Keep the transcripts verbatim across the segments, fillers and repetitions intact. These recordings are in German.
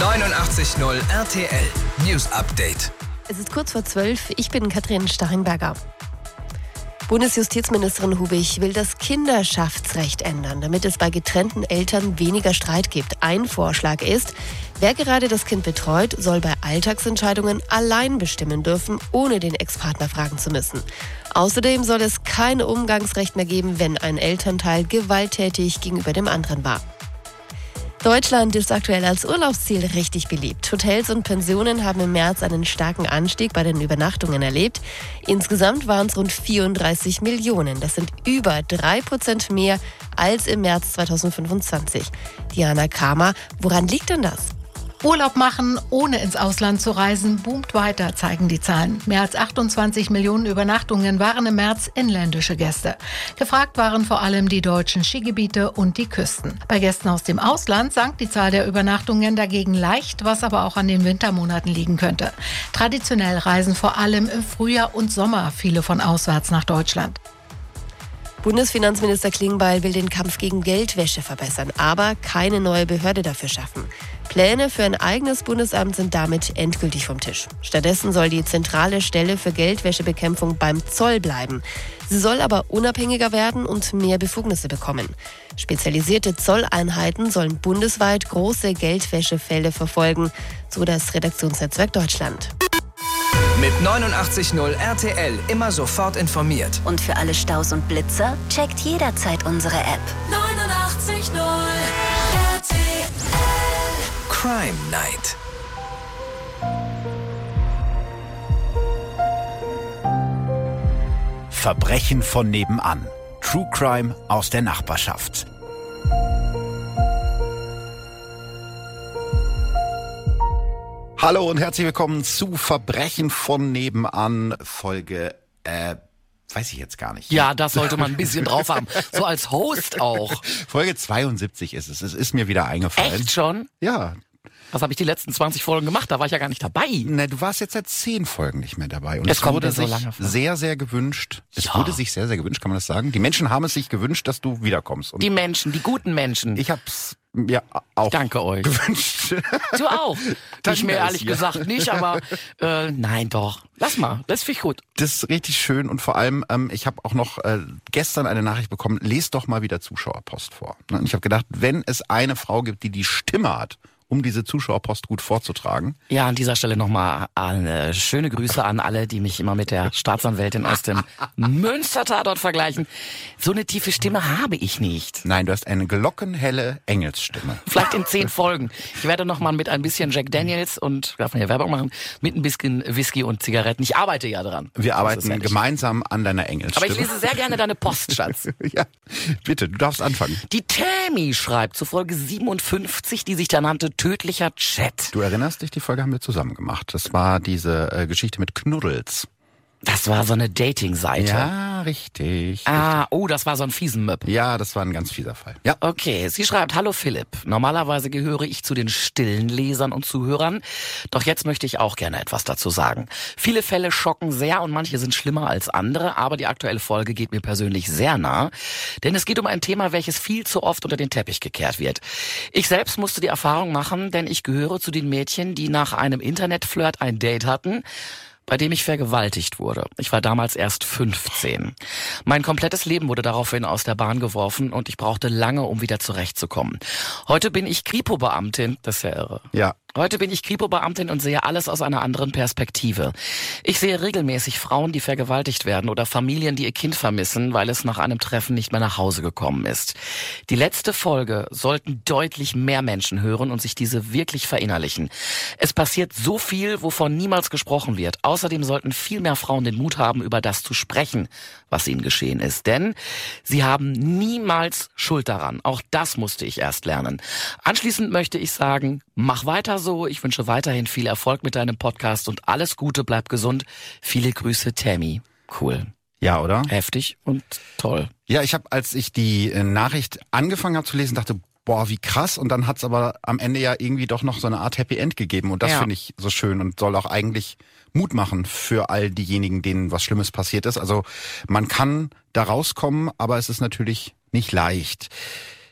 neunundachtzig Komma null R T L News Update. Es ist kurz vor zwölf. Ich bin Katrin Stachenberger. Bundesjustizministerin Hubich will das Kinderschaftsrecht ändern, damit es bei getrennten Eltern weniger Streit gibt. Ein Vorschlag ist, wer gerade das Kind betreut, soll bei Alltagsentscheidungen allein bestimmen dürfen, ohne den Ex-Partner fragen zu müssen. Außerdem soll es kein Umgangsrecht mehr geben, wenn ein Elternteil gewalttätig gegenüber dem anderen war. Deutschland ist aktuell als Urlaubsziel richtig beliebt. Hotels und Pensionen haben im März einen starken Anstieg bei den Übernachtungen erlebt. Insgesamt waren es rund vierunddreißig Millionen. Das sind über drei Prozent mehr als im März zweitausendfünfundzwanzig. Diana Kramer, woran liegt denn das? Urlaub machen, ohne ins Ausland zu reisen, boomt weiter, zeigen die Zahlen. Mehr als achtundzwanzig Millionen Übernachtungen waren im März inländische Gäste. Gefragt waren vor allem die deutschen Skigebiete und die Küsten. Bei Gästen aus dem Ausland sank die Zahl der Übernachtungen dagegen leicht, was aber auch an den Wintermonaten liegen könnte. Traditionell reisen vor allem im Frühjahr und Sommer viele von auswärts nach Deutschland. Bundesfinanzminister Klingbeil will den Kampf gegen Geldwäsche verbessern, aber keine neue Behörde dafür schaffen. Pläne für ein eigenes Bundesamt sind damit endgültig vom Tisch. Stattdessen soll die zentrale Stelle für Geldwäschebekämpfung beim Zoll bleiben. Sie soll aber unabhängiger werden und mehr Befugnisse bekommen. Spezialisierte Zolleinheiten sollen bundesweit große Geldwäschefälle verfolgen, so das Redaktionsnetzwerk Deutschland. Mit neunundachtzig Komma null R T L immer sofort informiert. Und für alle Staus und Blitzer checkt jederzeit unsere App. neunundachtzig Komma null R T L Crime Night. Verbrechen von nebenan. True Crime aus der Nachbarschaft. Hallo und herzlich willkommen zu Verbrechen von nebenan, Folge, äh, weiß ich jetzt gar nicht. Ja, das sollte man ein bisschen drauf haben. So als Host auch. Folge zweiundsiebzig ist es. Es ist mir wieder eingefallen. Echt schon? Ja. Was habe ich die letzten zwanzig Folgen gemacht? Da war ich ja gar nicht dabei. Na, du warst jetzt seit zehn Folgen nicht mehr dabei. Und es es kommt wurde so sich lange vor. sehr, sehr gewünscht. Es Ja. wurde sich sehr, sehr gewünscht, kann man das sagen? Die Menschen haben es sich gewünscht, dass du wiederkommst. Und Die Menschen, die guten Menschen. ich hab's mir auch Danke euch. gewünscht. Du auch. Ich mir Danke, ehrlich ja. gesagt nicht, aber äh, nein doch. Lass mal, das finde ich gut. Das ist richtig schön und vor allem, ähm, ich habe auch noch äh, gestern eine Nachricht bekommen, lest doch mal wieder Zuschauerpost vor. Und ich habe gedacht, wenn es eine Frau gibt, die die Stimme hat, um diese Zuschauerpost gut vorzutragen. Ja, an dieser Stelle nochmal eine schöne Grüße an alle, die mich immer mit der Staatsanwältin aus dem Münster-Tatort vergleichen. So eine tiefe Stimme habe ich nicht. Nein, du hast eine glockenhelle Engelsstimme. Vielleicht in zehn Folgen. Ich werde nochmal mit ein bisschen Jack Daniels und, darf man ja Werbung machen, mit ein bisschen Whisky und Zigaretten. Ich arbeite ja dran. Wir Das ist arbeiten ja nicht. gemeinsam an deiner Engelsstimme. Aber ich lese sehr gerne deine Post, Schatz. Ja, bitte, du darfst anfangen. Die Tammy schreibt zu Folge siebenundfünfzig, die sich da nannte Tödlicher Chat. Du erinnerst dich, die Folge haben wir zusammen gemacht. Das war diese äh, Geschichte mit Knuddels. Das war so eine Dating-Seite. Ja, richtig. Ah, oh, das war so ein fiesen Möb. Ja, das war ein ganz fieser Fall. Ja. Okay, sie schreibt, hallo Philipp. Normalerweise gehöre ich zu den stillen Lesern und Zuhörern, doch jetzt möchte ich auch gerne etwas dazu sagen. Viele Fälle schocken sehr und manche sind schlimmer als andere, aber die aktuelle Folge geht mir persönlich sehr nah, denn es geht um ein Thema, welches viel zu oft unter den Teppich gekehrt wird. Ich selbst musste die Erfahrung machen, denn ich gehöre zu den Mädchen, die nach einem Internetflirt ein Date hatten, bei dem ich vergewaltigt wurde. Ich war damals erst fünfzehn. Mein komplettes Leben wurde daraufhin aus der Bahn geworfen und ich brauchte lange, um wieder zurechtzukommen. Heute bin ich Kripo-Beamtin, das ist ja irre. Ja. Heute bin ich Kripo-Beamtin und sehe alles aus einer anderen Perspektive. Ich sehe regelmäßig Frauen, die vergewaltigt werden oder Familien, die ihr Kind vermissen, weil es nach einem Treffen nicht mehr nach Hause gekommen ist. Die letzte Folge sollten deutlich mehr Menschen hören und sich diese wirklich verinnerlichen. Es passiert so viel, wovon niemals gesprochen wird. Außerdem sollten viel mehr Frauen den Mut haben, über das zu sprechen, was ihnen geschehen ist. Denn sie haben niemals Schuld daran. Auch das musste ich erst lernen. Anschließend möchte ich sagen, mach weiter so. Ich wünsche weiterhin viel Erfolg mit deinem Podcast und alles Gute, bleib gesund. Viele Grüße, Tammy. Cool. Ja, oder? Heftig und toll. Ja, ich habe, als ich die äh, Nachricht angefangen habe zu lesen, dachte, boah, wie krass. Und dann hat's aber am Ende ja irgendwie doch noch so eine Art Happy End gegeben. Und das Ja. finde ich so schön und soll auch eigentlich Mut machen für all diejenigen, denen was Schlimmes passiert ist. Also man kann da rauskommen, aber es ist natürlich nicht leicht.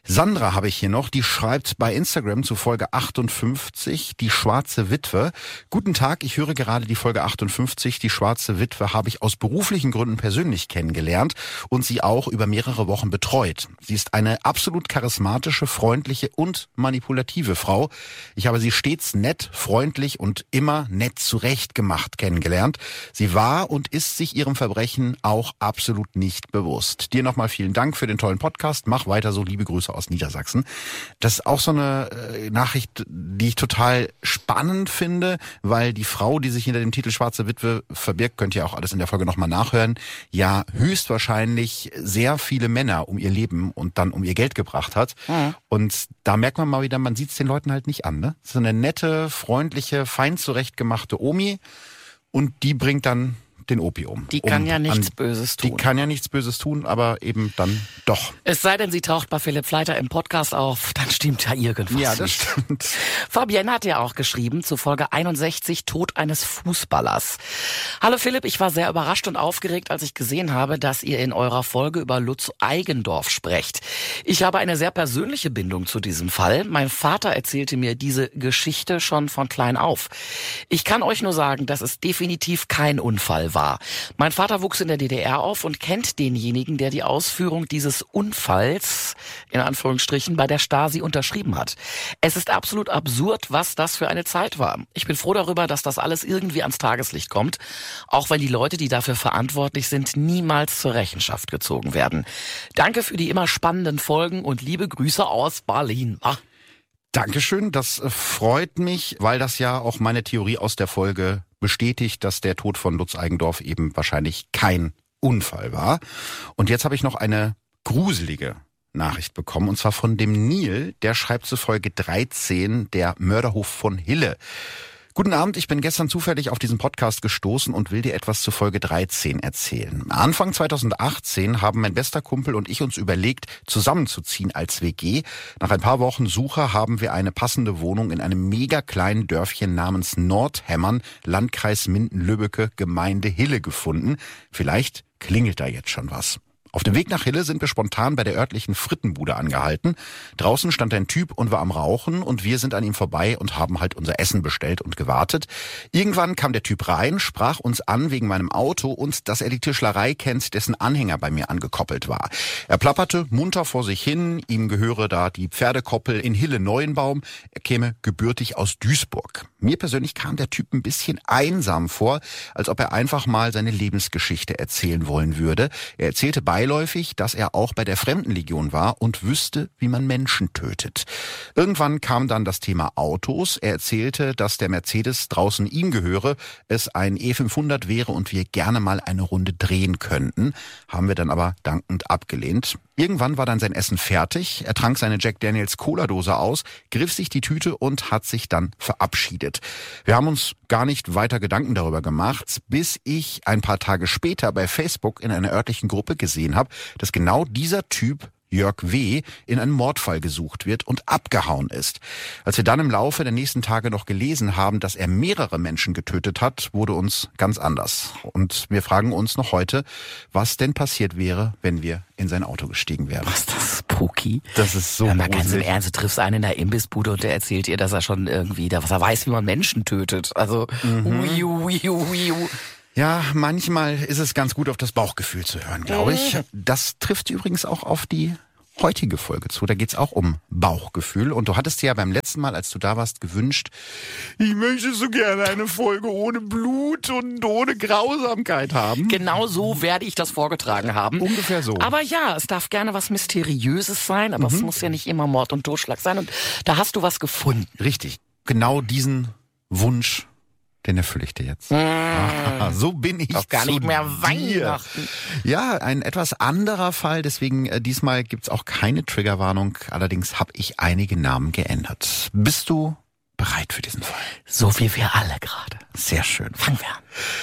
Sandra habe ich hier noch, die schreibt bei Instagram zu Folge achtundfünfzig, die schwarze Witwe. Guten Tag, ich höre gerade die Folge achtundfünfzig, die schwarze Witwe habe ich aus beruflichen Gründen persönlich kennengelernt und sie auch über mehrere Wochen betreut. Sie ist eine absolut charismatische, freundliche und manipulative Frau. Ich habe sie stets nett, freundlich und immer nett zurechtgemacht kennengelernt. Sie war und ist sich ihrem Verbrechen auch absolut nicht bewusst. Dir nochmal vielen Dank für den tollen Podcast. Mach weiter so, liebe Grüße aus Niedersachsen. Das ist auch so eine äh, Nachricht, die ich total spannend finde, weil die Frau, die sich hinter dem Titel Schwarze Witwe verbirgt, könnt ihr auch alles in der Folge nochmal nachhören, ja höchstwahrscheinlich sehr viele Männer um ihr Leben und dann um ihr Geld gebracht hat. Mhm. Und da merkt man mal wieder, man sieht es den Leuten halt nicht an. Ne? Das ist eine nette, freundliche, fein zurechtgemachte Omi und die bringt dann den Opi um. Die kann um, ja nichts an, Böses tun. Die kann ja nichts Böses tun, aber eben dann doch. Es sei denn, sie taucht bei Philipp Fleiter im Podcast auf, dann stimmt ja irgendwas Ja, das nicht. stimmt. Fabienne hat ja auch geschrieben zu Folge einundsechzig, Tod eines Fußballers. Hallo Philipp, ich war sehr überrascht und aufgeregt, als ich gesehen habe, dass ihr in eurer Folge über Lutz Eigendorf sprecht. Ich habe eine sehr persönliche Bindung zu diesem Fall. Mein Vater erzählte mir diese Geschichte schon von klein auf. Ich kann euch nur sagen, dass es definitiv kein Unfall war. War. Mein Vater wuchs in der D D R auf und kennt denjenigen, der die Ausführung dieses Unfalls, in Anführungsstrichen, bei der Stasi unterschrieben hat. Es ist absolut absurd, was das für eine Zeit war. Ich bin froh darüber, dass das alles irgendwie ans Tageslicht kommt, auch wenn die Leute, die dafür verantwortlich sind, niemals zur Rechenschaft gezogen werden. Danke für die immer spannenden Folgen und liebe Grüße aus Berlin. Ach. Dankeschön, das freut mich, weil das ja auch meine Theorie aus der Folge bestätigt, dass der Tod von Lutz Eigendorf eben wahrscheinlich kein Unfall war. Und jetzt habe ich noch eine gruselige Nachricht bekommen, und zwar von dem Neil, der schreibt zu Folge dreizehn, der Mörderhof von Hille. Guten Abend, ich bin gestern zufällig auf diesen Podcast gestoßen und will dir etwas zu Folge dreizehn erzählen. Anfang zweitausendachtzehn haben mein bester Kumpel und ich uns überlegt, zusammenzuziehen als W G. Nach ein paar Wochen Suche haben wir eine passende Wohnung in einem mega kleinen Dörfchen namens Nordhemmern, Landkreis Minden-Lübbecke, Gemeinde Hille gefunden. Vielleicht klingelt da jetzt schon was. Auf dem Weg nach Hille sind wir spontan bei der örtlichen Frittenbude angehalten. Draußen stand ein Typ und war am Rauchen und wir sind an ihm vorbei und haben halt unser Essen bestellt und gewartet. Irgendwann kam der Typ rein, sprach uns an wegen meinem Auto und dass er die Tischlerei kennt, dessen Anhänger bei mir angekoppelt war. Er plapperte munter vor sich hin, ihm gehöre da die Pferdekoppel in Hille-Neuenbaum. Er käme gebürtig aus Duisburg. Mir persönlich kam der Typ ein bisschen einsam vor, als ob er einfach mal seine Lebensgeschichte erzählen wollen würde. Er erzählte beiläufig, dass er auch bei der Fremdenlegion war und wüsste, wie man Menschen tötet. Irgendwann kam dann das Thema Autos. Er erzählte, dass der Mercedes draußen ihm gehöre, es ein E fünfhundert wäre und wir gerne mal eine Runde drehen könnten. Haben wir dann aber dankend abgelehnt. Irgendwann war dann sein Essen fertig. Er trank seine Jack Daniels Cola-Dose aus, griff sich die Tüte und hat sich dann verabschiedet. Wir haben uns gar nicht weiter Gedanken darüber gemacht, bis ich ein paar Tage später bei Facebook in einer örtlichen Gruppe gesehen habe, dass genau dieser Typ Jörg W. in einem Mordfall gesucht wird und abgehauen ist. Als wir dann im Laufe der nächsten Tage noch gelesen haben, dass er mehrere Menschen getötet hat, wurde uns ganz anders. Und wir fragen uns noch heute, was denn passiert wäre, wenn wir in sein Auto gestiegen wären. Was ist das, spooky? Das ist so ja, mal ganz im gruselig. Ernst, du triffst einen in der Imbissbude und der erzählt ihr, dass er schon irgendwie, dass er weiß, wie man Menschen tötet. Also, Mhm. ui, ui, ui, ui. Ja, manchmal ist es ganz gut, auf das Bauchgefühl zu hören, glaube ich. Das trifft übrigens auch auf die heutige Folge zu. Da geht's auch um Bauchgefühl. Und du hattest dir ja beim letzten Mal, als du da warst, gewünscht, ich möchte so gerne eine Folge ohne Blut und ohne Grausamkeit haben. Genau so werde ich das vorgetragen haben. Ungefähr so. Aber ja, es darf gerne was Mysteriöses sein, aber Mhm. es muss ja nicht immer Mord und Totschlag sein. Und da hast du was gefunden. Richtig. Genau diesen Wunsch, den erfülle ich dir jetzt. Ah, so bin ich Doch gar zu nicht mehr dir. Weihnachten. Ja, ein etwas anderer Fall, deswegen äh, diesmal gibt's auch keine Triggerwarnung. Allerdings habe ich einige Namen geändert. Bist du bereit für diesen Fall? So wie wir alle gerade. Sehr schön. Fangen wir an.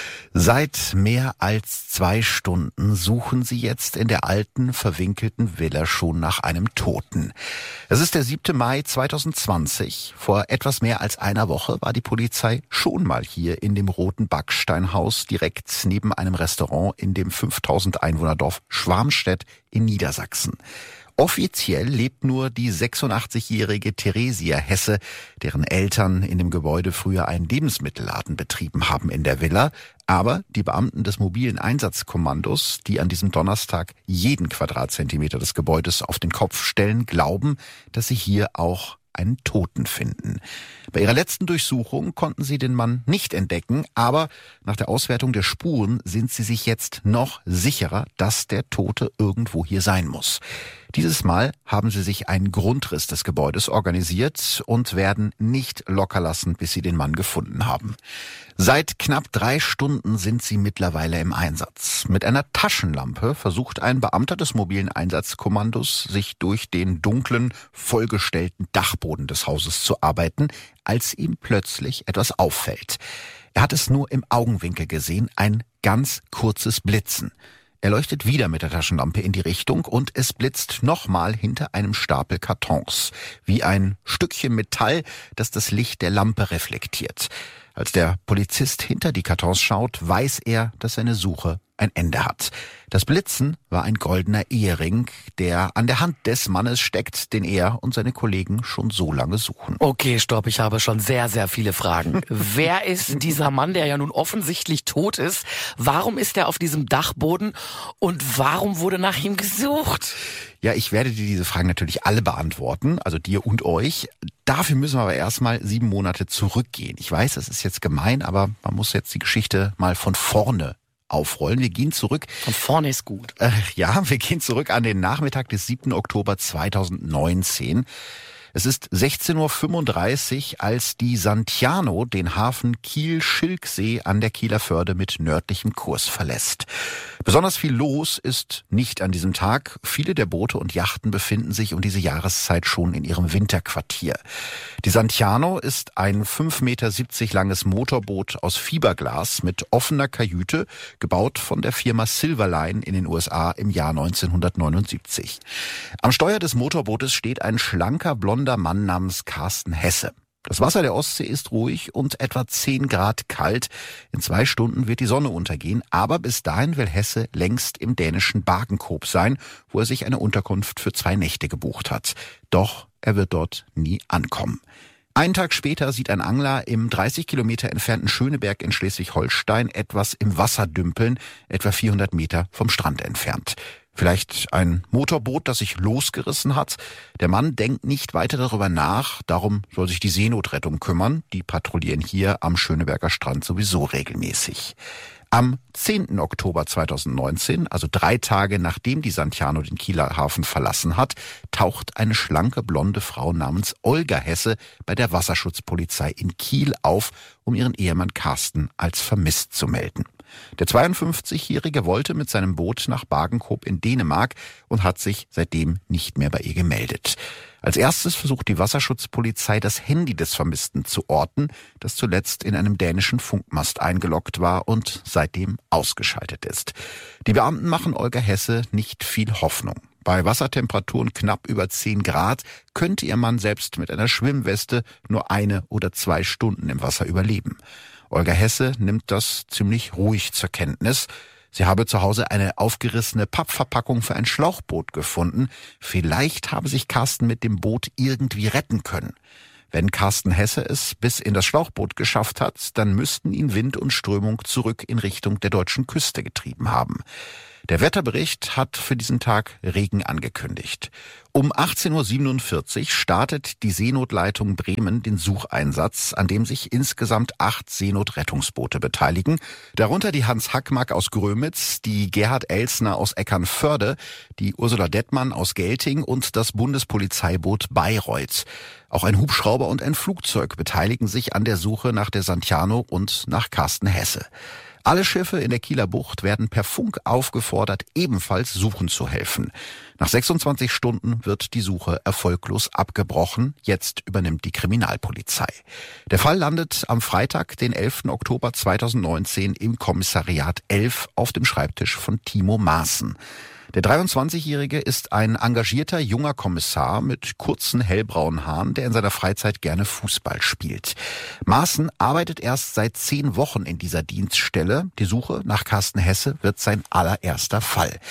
Seit mehr als zwei Stunden suchen sie jetzt in der alten, verwinkelten Villa schon nach einem Toten. Es ist der siebte Mai zweitausendzwanzig. Vor etwas mehr als einer Woche war die Polizei schon mal hier in dem roten Backsteinhaus direkt neben einem Restaurant in dem fünftausend Einwohner Dorf Schwarmstedt in Niedersachsen. Offiziell lebt nur die sechsundachtzigjährige Theresia Hesse, deren Eltern in dem Gebäude früher einen Lebensmittelladen betrieben haben in der Villa. Aber die Beamten des mobilen Einsatzkommandos, die an diesem Donnerstag jeden Quadratzentimeter des Gebäudes auf den Kopf stellen, glauben, dass sie hier auch einen Toten finden. Bei ihrer letzten Durchsuchung konnten sie den Mann nicht entdecken, aber nach der Auswertung der Spuren sind sie sich jetzt noch sicherer, dass der Tote irgendwo hier sein muss. Dieses Mal haben sie sich einen Grundriss des Gebäudes organisiert und werden nicht locker lassen, bis sie den Mann gefunden haben. Seit knapp drei Stunden sind sie mittlerweile im Einsatz. Mit einer Taschenlampe versucht ein Beamter des mobilen Einsatzkommandos, sich durch den dunklen, vollgestellten Dachboden des Hauses zu arbeiten, als ihm plötzlich etwas auffällt. Er hat es nur im Augenwinkel gesehen, ein ganz kurzes Blitzen. Er leuchtet wieder mit der Taschenlampe in die Richtung und es blitzt nochmal hinter einem Stapel Kartons, wie ein Stückchen Metall, das das Licht der Lampe reflektiert. Als der Polizist hinter die Kartons schaut, weiß er, dass seine Suche ein Ende hat. Das Blitzen war ein goldener Ehering, der an der Hand des Mannes steckt, den er und seine Kollegen schon so lange suchen. Okay, stopp, ich habe schon sehr, sehr viele Fragen. Wer ist dieser Mann, der ja nun offensichtlich tot ist? Warum ist er auf diesem Dachboden und warum wurde nach ihm gesucht? Ja, ich werde dir diese Fragen natürlich alle beantworten, also dir und euch. Dafür müssen wir aber erstmal sieben Monate zurückgehen. Ich weiß, das ist jetzt gemein, aber man muss jetzt die Geschichte mal von vorne aufrollen. Wir gehen zurück. Von vorne ist gut. Äh, ja, wir gehen zurück an den Nachmittag des siebten Oktober zweitausendneunzehn. Es ist sechzehn Uhr fünfunddreißig, als die Santiano den Hafen Kiel-Schilksee an der Kieler Förde mit nördlichem Kurs verlässt. Besonders viel los ist nicht an diesem Tag. Viele der Boote und Yachten befinden sich um diese Jahreszeit schon in ihrem Winterquartier. Die Santiano ist ein fünf Meter siebzig langes Motorboot aus Fiberglas mit offener Kajüte, gebaut von der Firma Silverline in den U S A im Jahr neunzehnhundertneunundsiebzig. Am Steuer des Motorbootes steht ein schlanker, blonder Mann namens Carsten Hesse. Das Wasser der Ostsee ist ruhig und etwa zehn Grad kalt. In zwei Stunden wird die Sonne untergehen, aber bis dahin will Hesse längst im dänischen Bagenkop sein, wo er sich eine Unterkunft für zwei Nächte gebucht hat. Doch er wird dort nie ankommen. Einen Tag später sieht ein Angler im dreißig Kilometer entfernten Schöneberg in Schleswig-Holstein etwas im Wasser dümpeln, etwa vierhundert Meter vom Strand entfernt. Vielleicht ein Motorboot, das sich losgerissen hat. Der Mann denkt nicht weiter darüber nach, darum soll sich die Seenotrettung kümmern. Die patrouillieren hier am Schöneberger Strand sowieso regelmäßig. Am zehnten Oktober zweitausendneunzehn, also drei Tage nachdem die Santiano den Kieler Hafen verlassen hat, taucht eine schlanke blonde Frau namens Olga Hesse bei der Wasserschutzpolizei in Kiel auf, um ihren Ehemann Carsten als vermisst zu melden. Der zweiundfünfzigjährige wollte mit seinem Boot nach Bagenkop in Dänemark und hat sich seitdem nicht mehr bei ihr gemeldet. Als erstes versucht die Wasserschutzpolizei, das Handy des Vermissten zu orten, das zuletzt in einem dänischen Funkmast eingeloggt war und seitdem ausgeschaltet ist. Die Beamten machen Olga Hesse nicht viel Hoffnung. Bei Wassertemperaturen knapp über zehn Grad könnte ihr Mann selbst mit einer Schwimmweste nur eine oder zwei Stunden im Wasser überleben. Olga Hesse nimmt das ziemlich ruhig zur Kenntnis. Sie habe zu Hause eine aufgerissene Pappverpackung für ein Schlauchboot gefunden. Vielleicht habe sich Carsten mit dem Boot irgendwie retten können. Wenn Carsten Hesse es bis in das Schlauchboot geschafft hat, dann müssten ihn Wind und Strömung zurück in Richtung der deutschen Küste getrieben haben. Der Wetterbericht hat für diesen Tag Regen angekündigt. Um achtzehn Uhr siebenundvierzig startet die Seenotleitung Bremen den Sucheinsatz, an dem sich insgesamt acht Seenotrettungsboote beteiligen. Darunter die Hans Hackmack aus Grömitz, die Gerhard Elsner aus Eckernförde, die Ursula Dettmann aus Gelting und das Bundespolizeiboot Bayreuth. Auch ein Hubschrauber und ein Flugzeug beteiligen sich an der Suche nach der Santiano und nach Carsten Hesse. Alle Schiffe in der Kieler Bucht werden per Funk aufgefordert, ebenfalls suchen zu helfen. Nach sechsundzwanzig Stunden wird die Suche erfolglos abgebrochen. Jetzt übernimmt die Kriminalpolizei. Der Fall landet am Freitag, den elften Oktober zweitausendneunzehn, im Kommissariat elf auf dem Schreibtisch von Timo Maaßen. Der dreiundzwanzigjährige ist ein engagierter junger Kommissar mit kurzen hellbraunen Haaren, der in seiner Freizeit gerne Fußball spielt. Maaßen arbeitet erst seit zehn Wochen in dieser Dienststelle. Die Suche nach Carsten Hesse wird sein allererster Fall.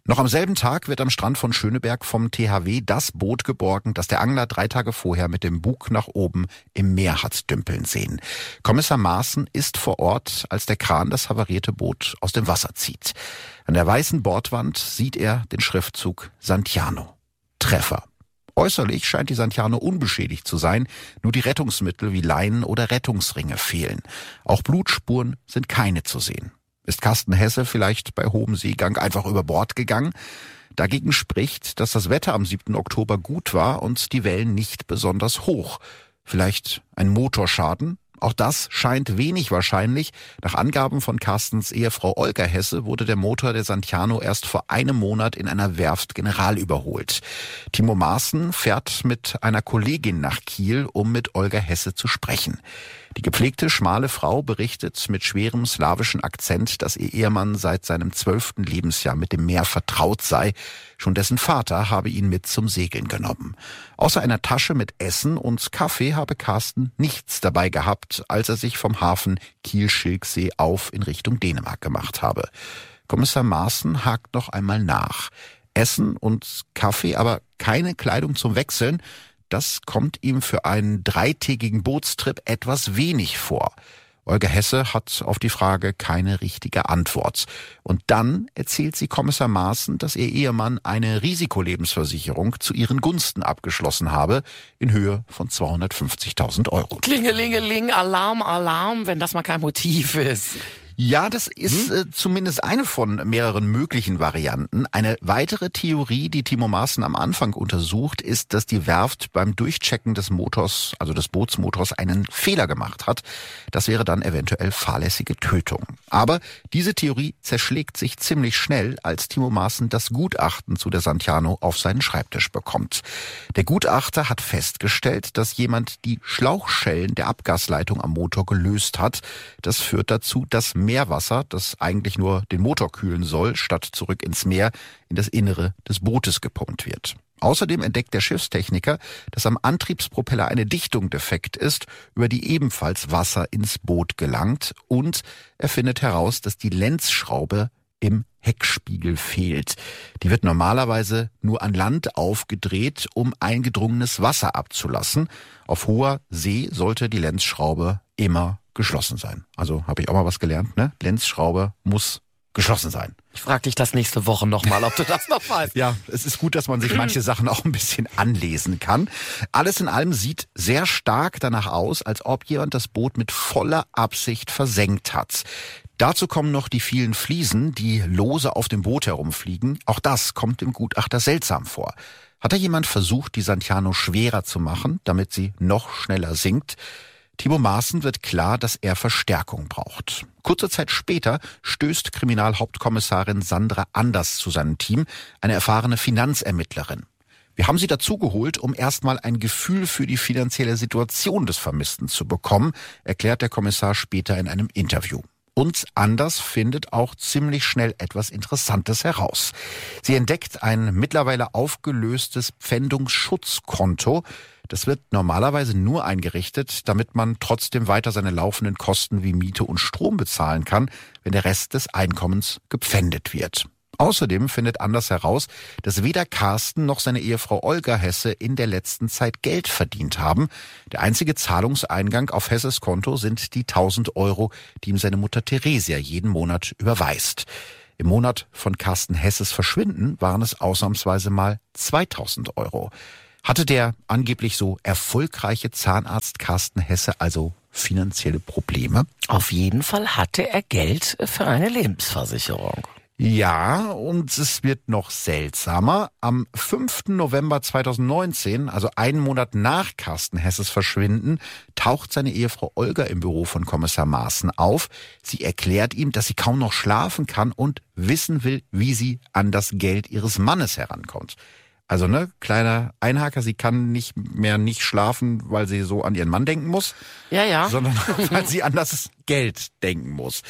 Noch am selben Tag wird am Strand von Schöneberg vom T H W das Boot geborgen, das der Angler drei Tage vorher mit dem Bug nach oben im Meer hat dümpeln sehen. Kommissar Maaßen ist vor Ort, als der Kran das havarierte Boot aus dem Wasser zieht. An der weißen Bordwand sieht er den Schriftzug Santiano. Treffer. Äußerlich scheint die Santiano unbeschädigt zu sein, nur die Rettungsmittel wie Leinen oder Rettungsringe fehlen. Auch Blutspuren sind keine zu sehen. Ist Carsten Hesse vielleicht bei hohem Seegang einfach über Bord gegangen? Dagegen spricht, dass das Wetter am siebten Oktober gut war und die Wellen nicht besonders hoch. Vielleicht ein Motorschaden? Auch das scheint wenig wahrscheinlich. Nach Angaben von Carstens Ehefrau Olga Hesse wurde der Motor der Santiano erst vor einem Monat in einer Werft generalüberholt. Timo Maaßen fährt mit einer Kollegin nach Kiel, um mit Olga Hesse zu sprechen. Die gepflegte, schmale Frau berichtet mit schwerem slawischen Akzent, dass ihr Ehemann seit seinem zwölften Lebensjahr mit dem Meer vertraut sei. Schon dessen Vater habe ihn mit zum Segeln genommen. Außer einer Tasche mit Essen und Kaffee habe Carsten nichts dabei gehabt, als er sich vom Hafen Kiel-Schilksee auf in Richtung Dänemark gemacht habe. Kommissar Maaßen hakt noch einmal nach. Essen und Kaffee, aber keine Kleidung zum Wechseln. Das kommt ihm für einen dreitägigen Bootstrip etwas wenig vor. Olga Hesse hat auf die Frage keine richtige Antwort. Und dann erzählt sie Kommissar Maaßen, dass ihr Ehemann eine Risikolebensversicherung zu ihren Gunsten abgeschlossen habe, in Höhe von zweihundertfünfzigtausend Euro. Klingelingeling, Alarm, Alarm, wenn das mal kein Motiv ist. Ja, das ist hm? äh, zumindest eine von mehreren möglichen Varianten. Eine weitere Theorie, die Timo Maaßen am Anfang untersucht, ist, dass die Werft beim Durchchecken des Motors, also des Bootsmotors, einen Fehler gemacht hat. Das wäre dann eventuell fahrlässige Tötung. Aber diese Theorie zerschlägt sich ziemlich schnell, als Timo Maaßen das Gutachten zu der Santiano auf seinen Schreibtisch bekommt. Der Gutachter hat festgestellt, dass jemand die Schlauchschellen der Abgasleitung am Motor gelöst hat. Das führt dazu, dass Meerwasser, das eigentlich nur den Motor kühlen soll, statt zurück ins Meer, in das Innere des Bootes gepumpt wird. Außerdem entdeckt der Schiffstechniker, dass am Antriebspropeller eine Dichtung defekt ist, über die ebenfalls Wasser ins Boot gelangt, und er findet heraus, dass die Lenzschraube im Heckspiegel fehlt. Die wird normalerweise nur an Land aufgedreht, um eingedrungenes Wasser abzulassen. Auf hoher See sollte die Lenzschraube immer geschlossen sein. Also habe ich auch mal was gelernt, ne? Lenzschraube muss geschlossen sein. Ich frage dich das nächste Woche nochmal, ob du das noch weißt. Ja, es ist gut, dass man sich manche Sachen auch ein bisschen anlesen kann. Alles in allem sieht sehr stark danach aus, als ob jemand das Boot mit voller Absicht versenkt hat. Dazu kommen noch die vielen Fliesen, die lose auf dem Boot herumfliegen. Auch das kommt dem Gutachter seltsam vor. Hat da jemand versucht, die Santiano schwerer zu machen, damit sie noch schneller sinkt? Timo Maaßen wird klar, dass er Verstärkung braucht. Kurze Zeit später stößt Kriminalhauptkommissarin Sandra Anders zu seinem Team, eine erfahrene Finanzermittlerin. Wir haben sie dazu geholt, um erstmal ein Gefühl für die finanzielle Situation des Vermissten zu bekommen, erklärt der Kommissar später in einem Interview. Und Anders findet auch ziemlich schnell etwas Interessantes heraus. Sie entdeckt ein mittlerweile aufgelöstes Pfändungsschutzkonto. Das wird normalerweise nur eingerichtet, damit man trotzdem weiter seine laufenden Kosten wie Miete und Strom bezahlen kann, wenn der Rest des Einkommens gepfändet wird. Außerdem findet Anders heraus, dass weder Carsten noch seine Ehefrau Olga Hesse in der letzten Zeit Geld verdient haben. Der einzige Zahlungseingang auf Hesses Konto sind die tausend Euro, die ihm seine Mutter Theresia jeden Monat überweist. Im Monat von Carsten Hesses Verschwinden waren es ausnahmsweise mal zweitausend Euro. Hatte der angeblich so erfolgreiche Zahnarzt Carsten Hesse also finanzielle Probleme? Auf jeden Fall hatte er Geld für eine Lebensversicherung. Ja, und es wird noch seltsamer. Am fünften November zweitausendneunzehn, also einen Monat nach Carsten Hesses Verschwinden, taucht seine Ehefrau Olga im Büro von Kommissar Maaßen auf. Sie erklärt ihm, dass sie kaum noch schlafen kann und wissen will, wie sie an das Geld ihres Mannes herankommt. Also, ne, kleiner Einhaker, sie kann nicht mehr nicht schlafen, weil sie so an ihren Mann denken muss. Ja, ja. Sondern weil sie an das Geld denken muss.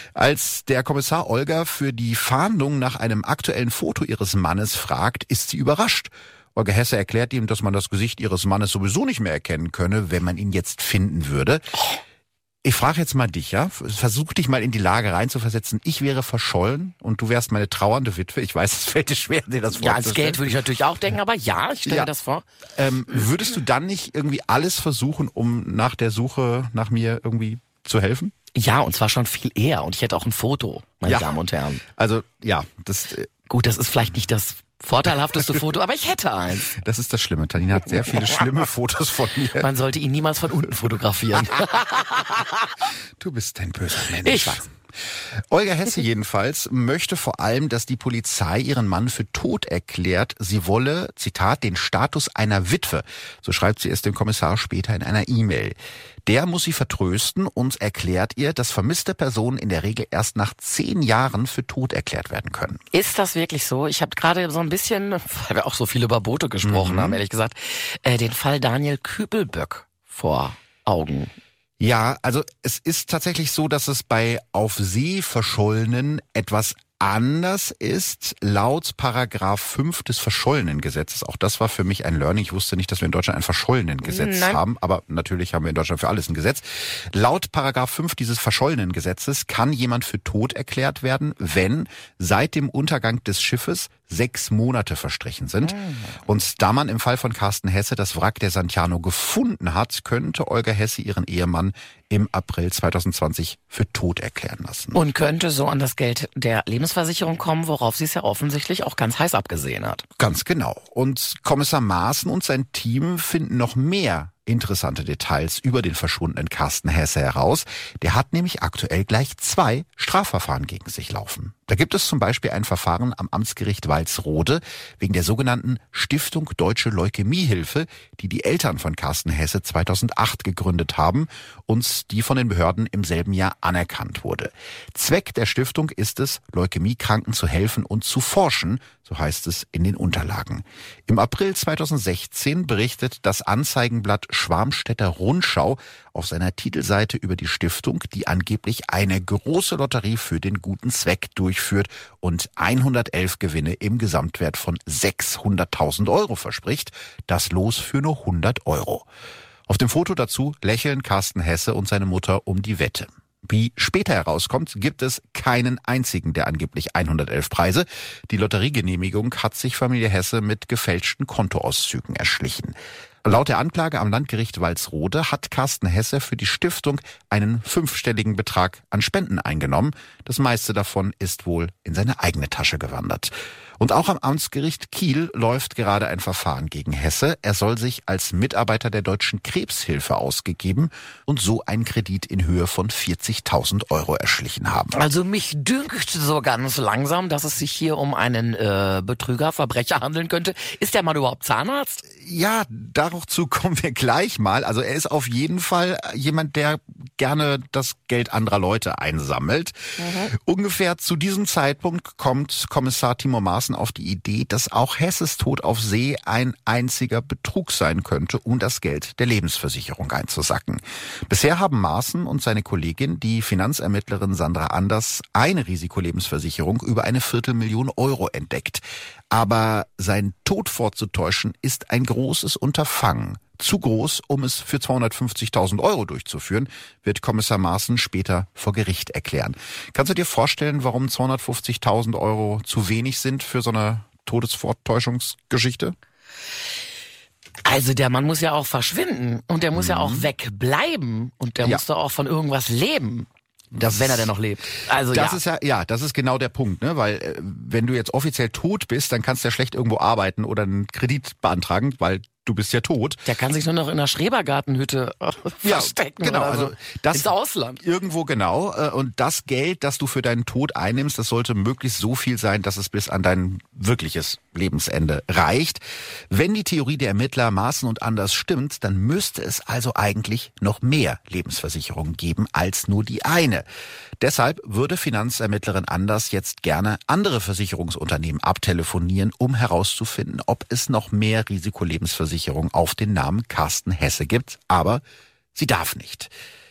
Als der Kommissar Olga für die Fahndung nach einem aktuellen Foto ihres Mannes fragt, ist sie überrascht. Olga Hesse erklärt ihm, dass man das Gesicht ihres Mannes sowieso nicht mehr erkennen könne, wenn man ihn jetzt finden würde. Ich frage jetzt mal dich, ja? Versuch dich mal in die Lage reinzuversetzen. Ich wäre verschollen und du wärst meine trauernde Witwe. Ich weiß, es fällt dir schwer, dir das vorzustellen. Ja, ans Geld würde ich natürlich auch denken, aber ja, ich stelle Ja. mir das vor. Ähm, würdest du dann nicht irgendwie alles versuchen, um nach der Suche nach mir irgendwie zu helfen? Ja, und zwar schon viel eher. Und ich hätte auch ein Foto, meine Ja. Damen und Herren. Also ja, das, äh, Gut, das ist vielleicht nicht das vorteilhafteste Foto, aber ich hätte eins. das ist das Schlimme. Tanina hat sehr viele schlimme Fotos von mir. Man sollte ihn niemals von unten fotografieren. Du bist ein böser Mensch. Ich weiß. Olga Hesse jedenfalls möchte vor allem, dass die Polizei ihren Mann für tot erklärt. Sie wolle, Zitat, den Status einer Witwe. So schreibt sie es dem Kommissar später in einer E-Mail. Der muss sie vertrösten und erklärt ihr, dass vermisste Personen in der Regel erst nach zehn Jahren für tot erklärt werden können. Ist das wirklich so? Ich habe gerade so ein bisschen, weil wir auch so viel über Boote gesprochen Mhm. haben, ehrlich gesagt, äh, den Fall Daniel Kübelböck vor Augen. Ja, also es ist tatsächlich so, dass es bei auf See Verschollenen etwas anders ist, laut Paragraph fünf des Verschollenengesetzes. Auch das war für mich ein Learning. Ich wusste nicht, dass wir in Deutschland ein Verschollenengesetz Nein. haben, aber natürlich haben wir in Deutschland für alles ein Gesetz. Laut Paragraph fünf dieses Verschollenengesetzes kann jemand für tot erklärt werden, wenn seit dem Untergang des Schiffes sechs Monate verstrichen sind. Und da man im Fall von Carsten Hesse das Wrack der Santiano gefunden hat, könnte Olga Hesse ihren Ehemann im April zweitausendzwanzig für tot erklären lassen. Und könnte so an das Geld der Lebensversicherung kommen, worauf sie es ja offensichtlich auch ganz heiß abgesehen hat. Ganz genau. Und Kommissar Maaßen und sein Team finden noch mehr interessante Details über den verschwundenen Carsten Hesse heraus. Der hat nämlich aktuell gleich zwei Strafverfahren gegen sich laufen. Da gibt es zum Beispiel ein Verfahren am Amtsgericht Walsrode wegen der sogenannten Stiftung Deutsche Leukämiehilfe, die die Eltern von Carsten Hesse zweitausendacht gegründet haben und die von den Behörden im selben Jahr anerkannt wurde. Zweck der Stiftung ist es, Leukämiekranken zu helfen und zu forschen, so heißt es in den Unterlagen. Im April zweitausendsechzehn berichtet das Anzeigenblatt Schwarmstädter Rundschau auf seiner Titelseite über die Stiftung, die angeblich eine große Lotterie für den guten Zweck durchführt und hundertelf Gewinne im Gesamtwert von sechshunderttausend Euro verspricht. Das Los für nur hundert Euro. Auf dem Foto dazu lächeln Carsten Hesse und seine Mutter um die Wette. Wie später herauskommt, gibt es keinen einzigen der angeblich hundertelf Preise. Die Lotteriegenehmigung hat sich Familie Hesse mit gefälschten Kontoauszügen erschlichen. Laut der Anklage am Landgericht Walsrode hat Carsten Hesse für die Stiftung einen fünfstelligen Betrag an Spenden eingenommen. Das meiste davon ist wohl in seine eigene Tasche gewandert. Und auch am Amtsgericht Kiel läuft gerade ein Verfahren gegen Hesse. Er soll sich als Mitarbeiter der Deutschen Krebshilfe ausgegeben und so einen Kredit in Höhe von vierzigtausend Euro erschlichen haben. Also mich dünkt so ganz langsam, dass es sich hier um einen äh, Betrüger, Verbrecher handeln könnte. Ist der Mann überhaupt Zahnarzt? Ja, dazu kommen wir gleich mal. Also er ist auf jeden Fall jemand, der gerne das Geld anderer Leute einsammelt. Mhm. Ungefähr zu diesem Zeitpunkt kommt Kommissar Timo Maaßen auf die Idee, dass auch Hesses Tod auf See ein einziger Betrug sein könnte, um das Geld der Lebensversicherung einzusacken. Bisher haben Maaßen und seine Kollegin, die Finanzermittlerin Sandra Anders, eine Risikolebensversicherung über eine Viertelmillion Euro entdeckt. Aber sein Tod vorzutäuschen ist ein großes Unterfangen. Zu groß, um es für zweihundertfünfzigtausend Euro durchzuführen, wird Kommissar Maaßen später vor Gericht erklären. Kannst du dir vorstellen, warum zweihundertfünfzigtausend Euro zu wenig sind für so eine Todesvortäuschungsgeschichte? Also der Mann muss ja auch verschwinden und der muss mhm. ja auch wegbleiben und der ja. muss doch auch von irgendwas leben. Das, wenn er denn noch lebt. Also das ja. ist ja, ja, das ist genau der Punkt, ne? Weil äh, wenn du jetzt offiziell tot bist, dann kannst du ja schlecht irgendwo arbeiten oder einen Kredit beantragen, weil du bist ja tot. Der kann sich nur noch in einer Schrebergartenhütte äh, ja, verstecken. Genau, oder so. also das ins Ausland. Irgendwo genau. Äh, und das Geld, das du für deinen Tod einnimmst, das sollte möglichst so viel sein, dass es bis an dein wirkliches Lebensende reicht. Wenn die Theorie der Ermittler Maaßen und Anders stimmt, dann müsste es also eigentlich noch mehr Lebensversicherungen geben als nur die eine. Deshalb würde Finanzermittlerin Anders jetzt gerne andere Versicherungsunternehmen abtelefonieren, um herauszufinden, ob es noch mehr Risikolebensversicherungen auf den Namen Carsten Hesse gibt. Aber sie darf nicht.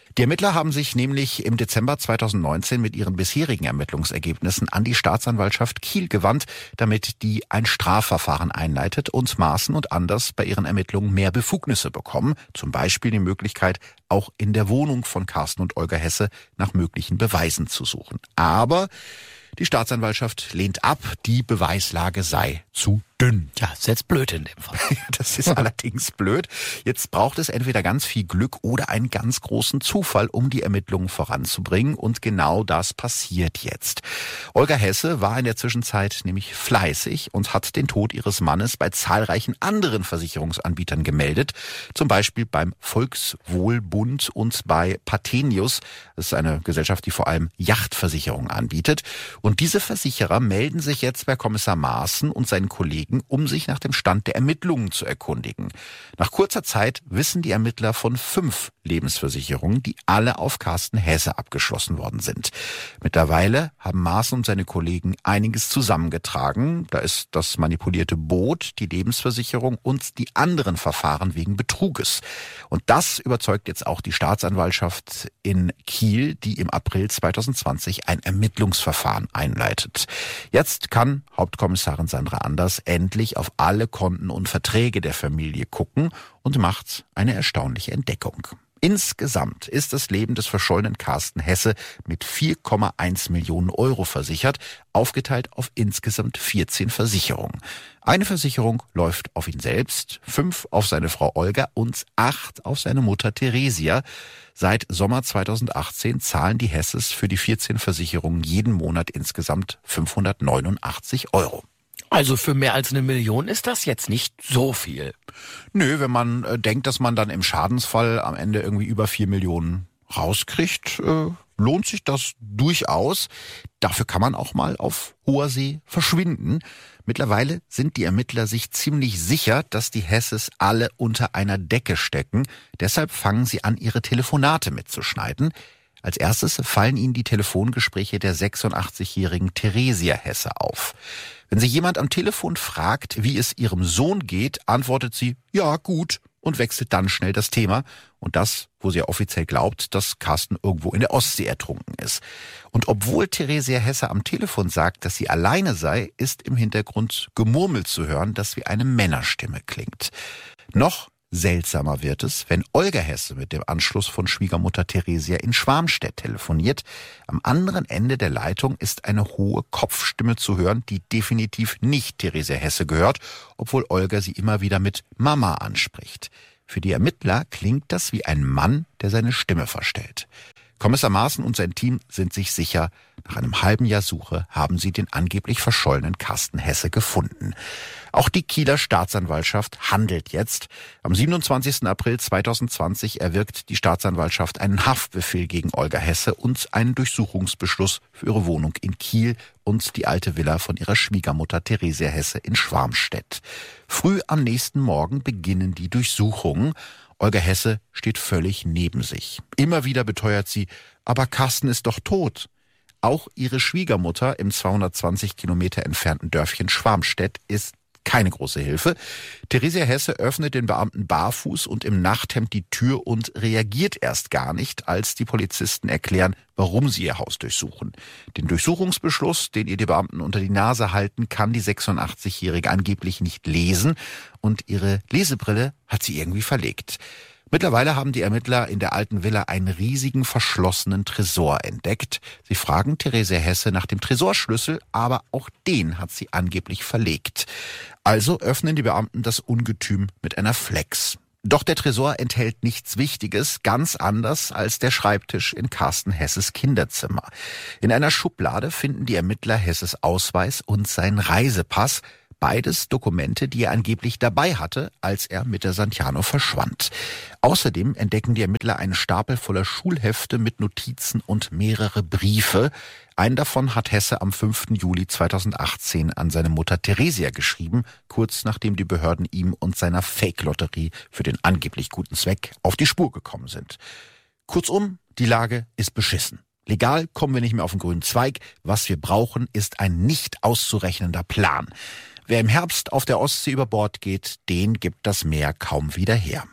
Die Ermittler haben sich nämlich im Dezember zweitausendneunzehn mit ihren bisherigen Ermittlungsergebnissen an die Staatsanwaltschaft Kiel gewandt, damit die ein Strafverfahren einleitet und Maaßen und Anders bei ihren Ermittlungen mehr Befugnisse bekommen. Zum Beispiel die Möglichkeit, auch in der Wohnung von Carsten und Olga Hesse nach möglichen Beweisen zu suchen. Aber die Staatsanwaltschaft lehnt ab, die Beweislage sei zu dünn. Ja, ist jetzt blöd in dem Fall. Das ist allerdings blöd. Jetzt braucht es entweder ganz viel Glück oder einen ganz großen Zufall, um die Ermittlungen voranzubringen. Und genau das passiert jetzt. Olga Hesse war in der Zwischenzeit nämlich fleißig und hat den Tod ihres Mannes bei zahlreichen anderen Versicherungsanbietern gemeldet. Zum Beispiel beim Volkswohlbund und bei Pathenius. Das ist eine Gesellschaft, die vor allem Yachtversicherungen anbietet. Und diese Versicherer melden sich jetzt bei Kommissar Maaßen und seinen Kollegen, um sich nach dem Stand der Ermittlungen zu erkundigen. Nach kurzer Zeit wissen die Ermittler von fünf Lebensversicherungen, die alle auf Carsten Hesse abgeschlossen worden sind. Mittlerweile haben Maaßen und seine Kollegen einiges zusammengetragen. Da ist das manipulierte Boot, die Lebensversicherung und die anderen Verfahren wegen Betruges. Und das überzeugt jetzt auch die Staatsanwaltschaft in Kiel, die im April zweitausendzwanzig ein Ermittlungsverfahren einleitet. Jetzt kann Hauptkommissarin Sandra Anders endlich auf alle Konten und Verträge der Familie gucken und macht eine erstaunliche Entdeckung. Insgesamt ist das Leben des verschollenen Carsten Hesse mit vier Komma eins Millionen Euro versichert, aufgeteilt auf insgesamt vierzehn Versicherungen. Eine Versicherung läuft auf ihn selbst, fünf auf seine Frau Olga und acht auf seine Mutter Theresia. Seit Sommer zweitausendachtzehn zahlen die Hesses für die vierzehn Versicherungen jeden Monat insgesamt fünfhundertneunundachtzig Euro. Also für mehr als eine Million ist das jetzt nicht so viel. Nö, wenn man äh, denkt, dass man dann im Schadensfall am Ende irgendwie über vier Millionen rauskriegt, äh, lohnt sich das durchaus. Dafür kann man auch mal auf hoher See verschwinden. Mittlerweile sind die Ermittler sich ziemlich sicher, dass die Hesses alle unter einer Decke stecken. Deshalb fangen sie an, ihre Telefonate mitzuschneiden. Als erstes fallen ihnen die Telefongespräche der sechsundachtzigjährigen Theresia Hesse auf. Wenn sie jemand am Telefon fragt, wie es ihrem Sohn geht, antwortet sie, ja, gut, und wechselt dann schnell das Thema. Und das, wo sie ja offiziell glaubt, dass Carsten irgendwo in der Ostsee ertrunken ist. Und obwohl Theresia Hesse am Telefon sagt, dass sie alleine sei, ist im Hintergrund Gemurmel zu hören, das wie eine Männerstimme klingt. Noch seltsamer wird es, wenn Olga Hesse mit dem Anschluss von Schwiegermutter Theresia in Schwarmstedt telefoniert. Am anderen Ende der Leitung ist eine hohe Kopfstimme zu hören, die definitiv nicht Theresia Hesse gehört, obwohl Olga sie immer wieder mit Mama anspricht. Für die Ermittler klingt das wie ein Mann, der seine Stimme verstellt. Kommissar Maaßen und sein Team sind sich sicher, nach einem halben Jahr Suche haben sie den angeblich verschollenen Carsten Hesse gefunden. Auch die Kieler Staatsanwaltschaft handelt jetzt. Am siebenundzwanzigsten April zweitausendzwanzig erwirkt die Staatsanwaltschaft einen Haftbefehl gegen Olga Hesse und einen Durchsuchungsbeschluss für ihre Wohnung in Kiel und die alte Villa von ihrer Schwiegermutter Theresia Hesse in Schwarmstedt. Früh am nächsten Morgen beginnen die Durchsuchungen. Olga Hesse steht völlig neben sich. Immer wieder beteuert sie, aber Carsten ist doch tot. Auch ihre Schwiegermutter im zweihundertzwanzig Kilometer entfernten Dörfchen Schwarmstedt ist keine große Hilfe. Theresia Hesse öffnet den Beamten barfuß und im Nachthemd die Tür und reagiert erst gar nicht, als die Polizisten erklären, warum sie ihr Haus durchsuchen. Den Durchsuchungsbeschluss, den ihr die Beamten unter die Nase halten, kann die sechsundachtzigjährige angeblich nicht lesen und ihre Lesebrille hat sie irgendwie verlegt. Mittlerweile haben die Ermittler in der alten Villa einen riesigen verschlossenen Tresor entdeckt. Sie fragen Theresia Hesse nach dem Tresorschlüssel, aber auch den hat sie angeblich verlegt. Also öffnen die Beamten das Ungetüm mit einer Flex. Doch der Tresor enthält nichts Wichtiges, ganz anders als der Schreibtisch in Carsten Hesses Kinderzimmer. In einer Schublade finden die Ermittler Hesses Ausweis und seinen Reisepass. Beides Dokumente, die er angeblich dabei hatte, als er mit der Santjano verschwand. Außerdem entdecken die Ermittler einen Stapel voller Schulhefte mit Notizen und mehrere Briefe. Einen davon hat Hesse am fünften Juli zweitausendachtzehn an seine Mutter Theresia geschrieben, kurz nachdem die Behörden ihm und seiner Fake-Lotterie für den angeblich guten Zweck auf die Spur gekommen sind. Kurzum, die Lage ist beschissen. Legal kommen wir nicht mehr auf den grünen Zweig. Was wir brauchen, ist ein nicht auszurechnender Plan. Wer im Herbst auf der Ostsee über Bord geht, den gibt das Meer kaum wieder her.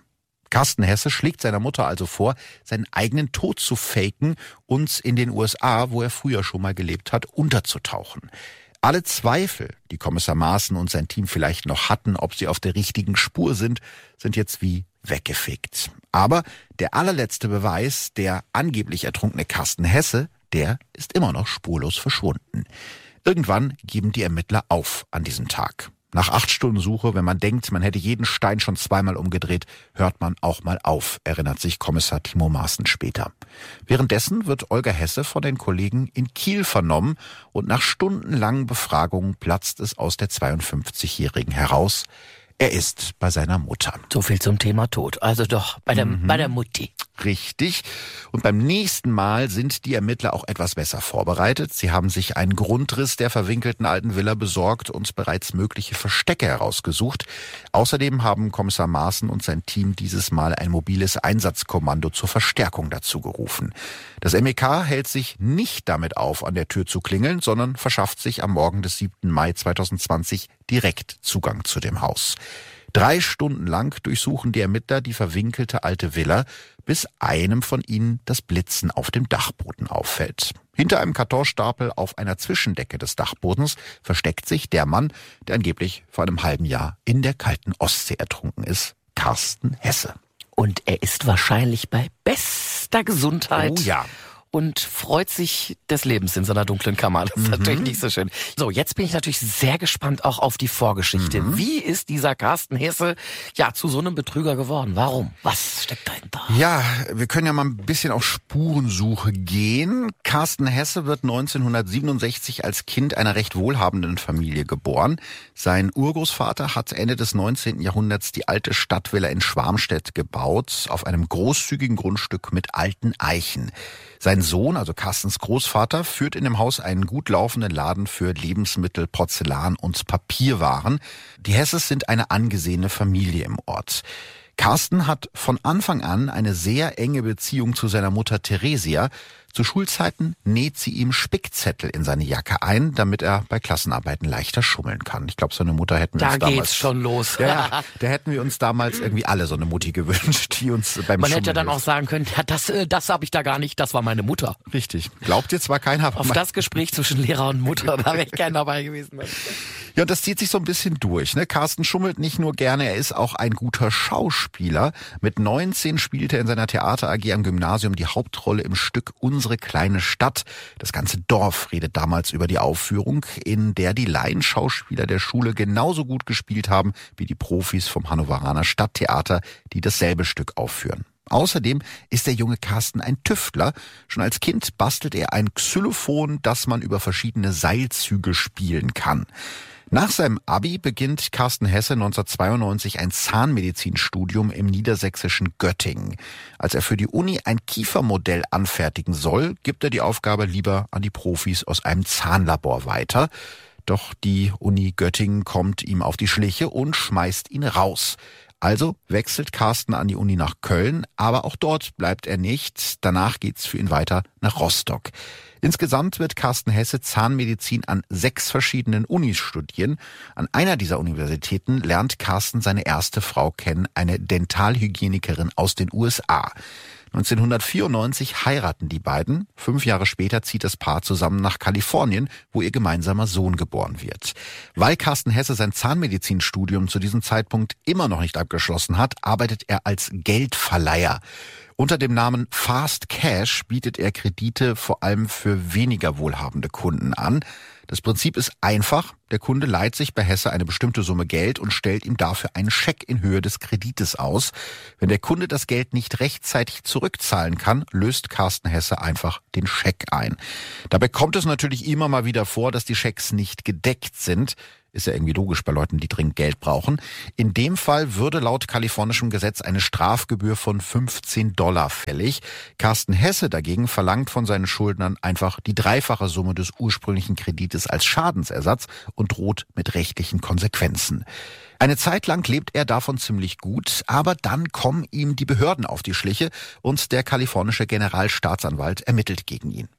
Carsten Hesse schlägt seiner Mutter also vor, seinen eigenen Tod zu faken und in den U S A, wo er früher schon mal gelebt hat, unterzutauchen. Alle Zweifel, die Kommissar Maaßen und sein Team vielleicht noch hatten, ob sie auf der richtigen Spur sind, sind jetzt wie weggefegt. Aber der allerletzte Beweis, der angeblich ertrunkene Carsten Hesse, der ist immer noch spurlos verschwunden. Irgendwann geben die Ermittler auf an diesem Tag. Nach acht Stunden Suche, wenn man denkt, man hätte jeden Stein schon zweimal umgedreht, hört man auch mal auf, erinnert sich Kommissar Timo Maaßen später. Währenddessen wird Olga Hesse von den Kollegen in Kiel vernommen und nach stundenlangen Befragungen platzt es aus der zweiundfünfzigjährigen heraus. Er ist bei seiner Mutter. So viel zum Thema Tod. Also doch, bei der, mhm. bei der Mutti. Richtig. Und beim nächsten Mal sind die Ermittler auch etwas besser vorbereitet. Sie haben sich einen Grundriss der verwinkelten alten Villa besorgt und bereits mögliche Verstecke herausgesucht. Außerdem haben Kommissar Maaßen und sein Team dieses Mal ein mobiles Einsatzkommando zur Verstärkung dazu gerufen. Das M E K hält sich nicht damit auf, an der Tür zu klingeln, sondern verschafft sich am Morgen des siebten Mai zweitausendzwanzig direkt Zugang zu dem Haus. Drei Stunden lang durchsuchen die Ermittler die verwinkelte alte Villa, bis einem von ihnen das Blitzen auf dem Dachboden auffällt. Hinter einem Kartonstapel auf einer Zwischendecke des Dachbodens versteckt sich der Mann, der angeblich vor einem halben Jahr in der kalten Ostsee ertrunken ist, Carsten Hesse. Und er ist wahrscheinlich bei bester Gesundheit. Oh ja. Und freut sich des Lebens in seiner dunklen Kammer. Das ist mhm. natürlich nicht so schön. So, jetzt bin ich natürlich sehr gespannt auch auf die Vorgeschichte. Mhm. Wie ist dieser Carsten Hesse ja zu so einem Betrüger geworden? Warum? Was steckt dahinter? Ja, wir können ja mal ein bisschen auf Spurensuche gehen. Carsten Hesse wird neunzehnhundertsiebenundsechzig als Kind einer recht wohlhabenden Familie geboren. Sein Urgroßvater hat Ende des neunzehnten Jahrhunderts die alte Stadtvilla in Schwarmstedt gebaut, auf einem großzügigen Grundstück mit alten Eichen. Sein Sohn, also Carstens Großvater, führt in dem Haus einen gut laufenden Laden für Lebensmittel, Porzellan und Papierwaren. Die Hesses sind eine angesehene Familie im Ort. Carsten hat von Anfang an eine sehr enge Beziehung zu seiner Mutter Theresia. Zu Schulzeiten näht sie ihm Spickzettel in seine Jacke ein, damit er bei Klassenarbeiten leichter schummeln kann. Ich glaube, so eine Mutter hätten wir da uns damals... Da geht's schon los. Ja, da hätten wir uns damals irgendwie alle so eine Mutti gewünscht, die uns beim Man Schummeln hätte dann hilft. auch sagen können, ja, das, das habe ich da gar nicht, das war meine Mutter. Richtig. Glaubt ihr zwar keiner, aber... Auf das Gespräch zwischen Lehrer und Mutter, da wäre ich gern dabei gewesen. Ja, und das zieht sich so ein bisschen durch. Ne? Carsten schummelt nicht nur gerne, er ist auch ein guter Schauspieler. Mit neunzehn spielte er in seiner Theater-A G am Gymnasium die Hauptrolle im Stück Unsere kleine Stadt. Das ganze Dorf redet damals über die Aufführung, in der die Laienschauspieler der Schule genauso gut gespielt haben wie die Profis vom Hannoveraner Stadttheater, die dasselbe Stück aufführen. Außerdem ist der junge Carsten ein Tüftler. Schon als Kind bastelt er ein Xylophon, das man über verschiedene Seilzüge spielen kann. Nach seinem Abi beginnt Carsten Hesse neunzehnhundertzweiundneunzig ein Zahnmedizinstudium im niedersächsischen Göttingen. Als er für die Uni ein Kiefermodell anfertigen soll, gibt er die Aufgabe lieber an die Profis aus einem Zahnlabor weiter. Doch die Uni Göttingen kommt ihm auf die Schliche und schmeißt ihn raus. Also wechselt Carsten an die Uni nach Köln, aber auch dort bleibt er nicht. Danach geht's für ihn weiter nach Rostock. Insgesamt wird Carsten Hesse Zahnmedizin an sechs verschiedenen Unis studieren. An einer dieser Universitäten lernt Carsten seine erste Frau kennen, eine Dentalhygienikerin aus den U S A. neunzehnhundertvierundneunzig heiraten die beiden. Fünf Jahre später zieht das Paar zusammen nach Kalifornien, wo ihr gemeinsamer Sohn geboren wird. Weil Carsten Hesse sein Zahnmedizinstudium zu diesem Zeitpunkt immer noch nicht abgeschlossen hat, arbeitet er als Geldverleiher. Unter dem Namen Fast Cash bietet er Kredite vor allem für weniger wohlhabende Kunden an. Das Prinzip ist einfach. Der Kunde leiht sich bei Hesse eine bestimmte Summe Geld und stellt ihm dafür einen Scheck in Höhe des Kredites aus. Wenn der Kunde das Geld nicht rechtzeitig zurückzahlen kann, löst Carsten Hesse einfach den Scheck ein. Dabei kommt es natürlich immer mal wieder vor, dass die Schecks nicht gedeckt sind. Ist ja irgendwie logisch bei Leuten, die dringend Geld brauchen. In dem Fall würde laut kalifornischem Gesetz eine Strafgebühr von fünfzehn Dollar fällig. Carsten Hesse dagegen verlangt von seinen Schuldnern einfach die dreifache Summe des ursprünglichen Kredites als Schadensersatz und droht mit rechtlichen Konsequenzen. Eine Zeit lang lebt er davon ziemlich gut, aber dann kommen ihm die Behörden auf die Schliche und der kalifornische Generalstaatsanwalt ermittelt gegen ihn.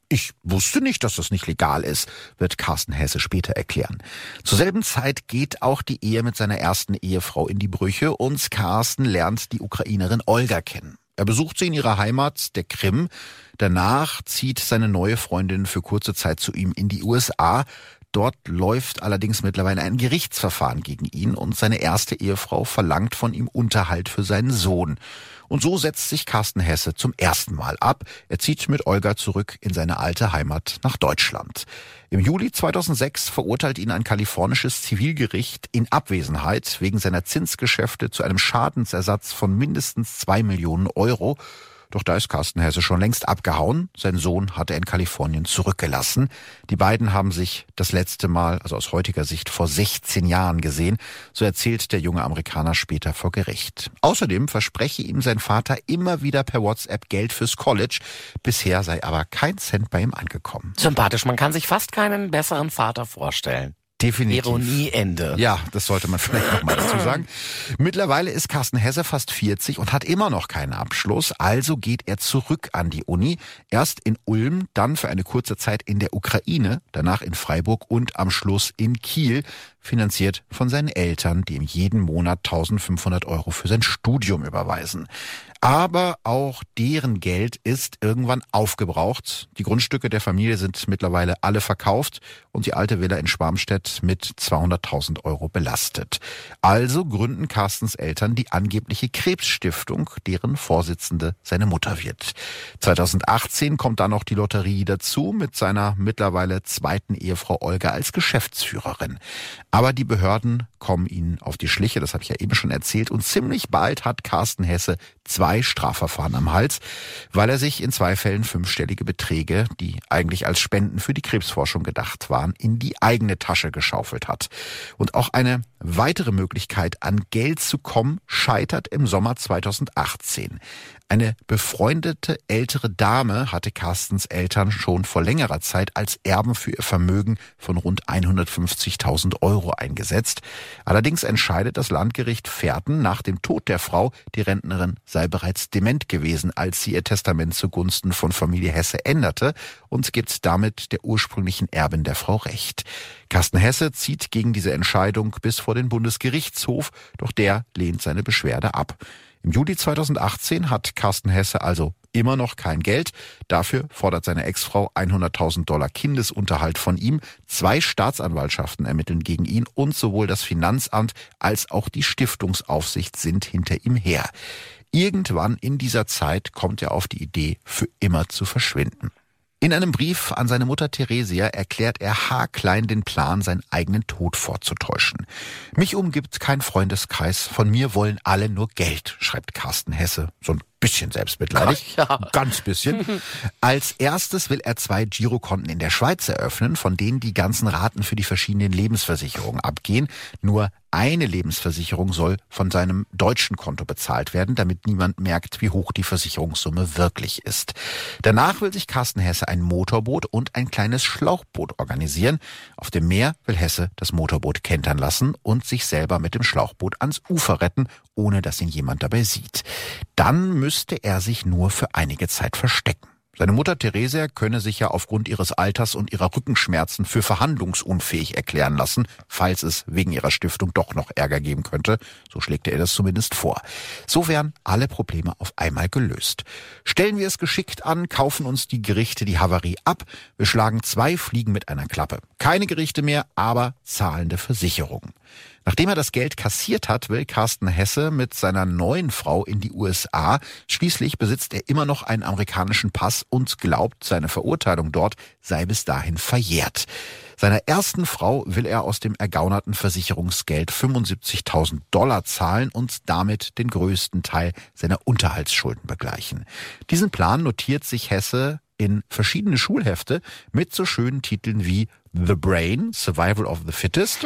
Ich wusste nicht, dass das nicht legal ist, wird Carsten Hesse später erklären. Zur selben Zeit geht auch die Ehe mit seiner ersten Ehefrau in die Brüche und Carsten lernt die Ukrainerin Olga kennen. Er besucht sie in ihrer Heimat, der Krim. Danach zieht seine neue Freundin für kurze Zeit zu ihm in die U S A. Dort läuft allerdings mittlerweile ein Gerichtsverfahren gegen ihn und seine erste Ehefrau verlangt von ihm Unterhalt für seinen Sohn. Und so setzt sich Carsten Hesse zum ersten Mal ab. Er zieht mit Olga zurück in seine alte Heimat nach Deutschland. Im Juli zweitausendsechs verurteilt ihn ein kalifornisches Zivilgericht in Abwesenheit wegen seiner Zinsgeschäfte zu einem Schadensersatz von mindestens zwei Millionen Euro. Doch da ist Carsten Hesse schon längst abgehauen. Sein Sohn hat er in Kalifornien zurückgelassen. Die beiden haben sich das letzte Mal, also aus heutiger Sicht, vor sechzehn Jahren gesehen. So erzählt der junge Amerikaner später vor Gericht. Außerdem verspreche ihm sein Vater immer wieder per WhatsApp Geld fürs College. Bisher sei aber kein Cent bei ihm angekommen. Sympathisch, man kann sich fast keinen besseren Vater vorstellen. Definitiv. Ironieende. Ja, das sollte man vielleicht noch mal dazu sagen. Mittlerweile ist Carsten Hesse fast vierzig und hat immer noch keinen Abschluss. Also geht er zurück an die Uni. Erst in Ulm, dann für eine kurze Zeit in der Ukraine, danach in Freiburg und am Schluss in Kiel. Finanziert von seinen Eltern, die ihm jeden Monat eintausendfünfhundert Euro für sein Studium überweisen. Aber auch deren Geld ist irgendwann aufgebraucht. Die Grundstücke der Familie sind mittlerweile alle verkauft und die alte Villa in Schwarmstedt mit zweihunderttausend Euro belastet. Also gründen Carstens Eltern die angebliche Krebsstiftung, deren Vorsitzende seine Mutter wird. zweitausendachtzehn kommt dann noch die Lotterie dazu mit seiner mittlerweile zweiten Ehefrau Olga als Geschäftsführerin. Aber die Behörden kommen ihnen auf die Schliche, das habe ich ja eben schon erzählt. Und ziemlich bald hat Carsten Hesse zwei Strafverfahren am Hals, weil er sich in zwei Fällen fünfstellige Beträge, die eigentlich als Spenden für die Krebsforschung gedacht waren, in die eigene Tasche geschaufelt hat. Und auch eine weitere Möglichkeit, an Geld zu kommen, scheitert im Sommer zweitausendachtzehn. Eine befreundete ältere Dame hatte Carstens Eltern schon vor längerer Zeit als Erben für ihr Vermögen von rund hundertfünfzigtausend Euro eingesetzt. Allerdings entscheidet das Landgericht Verden nach dem Tod der Frau, die Rentnerin sei bereits dement gewesen, als sie ihr Testament zugunsten von Familie Hesse änderte und gibt damit der ursprünglichen Erbin der Frau Recht. Carsten Hesse zieht gegen diese Entscheidung bis vor den Bundesgerichtshof, doch der lehnt seine Beschwerde ab. Im Juli zweitausendachtzehn hat Carsten Hesse also immer noch kein Geld. Dafür fordert seine Ex-Frau hunderttausend Dollar Kindesunterhalt von ihm. Zwei Staatsanwaltschaften ermitteln gegen ihn und sowohl das Finanzamt als auch die Stiftungsaufsicht sind hinter ihm her. Irgendwann in dieser Zeit kommt er auf die Idee, für immer zu verschwinden. In einem Brief an seine Mutter Theresia erklärt er haarklein den Plan, seinen eigenen Tod vorzutäuschen. Mich umgibt kein Freundeskreis, von mir wollen alle nur Geld, schreibt Carsten Hesse, so ein bisschen selbstmitleidig, ja. Ganz bisschen. Als erstes will er zwei Girokonten in der Schweiz eröffnen, von denen die ganzen Raten für die verschiedenen Lebensversicherungen abgehen. Nur eine Lebensversicherung soll von seinem deutschen Konto bezahlt werden, damit niemand merkt, wie hoch die Versicherungssumme wirklich ist. Danach will sich Carsten Hesse ein Motorboot und ein kleines Schlauchboot organisieren. Auf dem Meer will Hesse das Motorboot kentern lassen und sich selber mit dem Schlauchboot ans Ufer retten, ohne dass ihn jemand dabei sieht. Dann müsste er sich nur für einige Zeit verstecken. Seine Mutter Theresia könne sich ja aufgrund ihres Alters und ihrer Rückenschmerzen für verhandlungsunfähig erklären lassen, falls es wegen ihrer Stiftung doch noch Ärger geben könnte. So schlägt er das zumindest vor. So wären alle Probleme auf einmal gelöst. Stellen wir es geschickt an, kaufen uns die Gerichte die Havarie ab. Wir schlagen zwei Fliegen mit einer Klappe. Keine Gerichte mehr, aber zahlende Versicherungen. Nachdem er das Geld kassiert hat, will Carsten Hesse mit seiner neuen Frau in die U S A. Schließlich besitzt er immer noch einen amerikanischen Pass und glaubt, seine Verurteilung dort sei bis dahin verjährt. Seiner ersten Frau will er aus dem ergaunerten Versicherungsgeld fünfundsiebzigtausend Dollar zahlen und damit den größten Teil seiner Unterhaltsschulden begleichen. Diesen Plan notiert sich Hesse in verschiedene Schulhefte mit so schönen Titeln wie The Brain, Survival of the Fittest,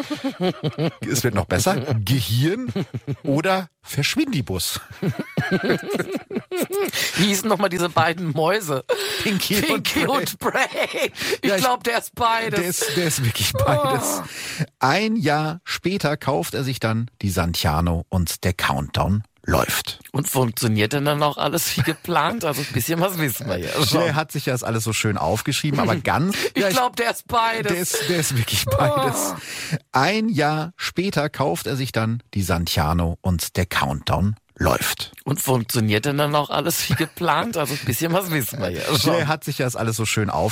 es wird noch besser, Gehirn oder Verschwindibus. Wie hießen nochmal diese beiden Mäuse? Pinky, Pinky und Brain. Ich Ja, glaube, der ist beides. Der ist, der ist wirklich beides. Oh. Ein Jahr später kauft er sich dann die Santiano und der Countdown läuft. Und funktioniert denn dann auch alles wie geplant? Also ein bisschen was wissen wir ja schon. Der hat sich das alles so schön aufgeschrieben, aber ganz... Ich glaube, der ist beides. Der ist, der ist wirklich beides. Oh. Ein Jahr später kauft er sich dann die Santiano und der Countdown läuft. Und funktioniert denn dann auch alles wie geplant? Also ein bisschen was wissen wir ja schon. Der hat sich das alles so schön auf